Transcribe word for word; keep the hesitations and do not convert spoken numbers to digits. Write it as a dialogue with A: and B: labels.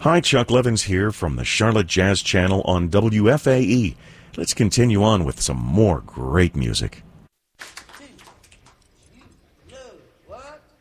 A: Hi, Chuck Levins here from the Charlotte Jazz Channel on W F A E. Let's continue on with some more great music.
B: Two, two, what?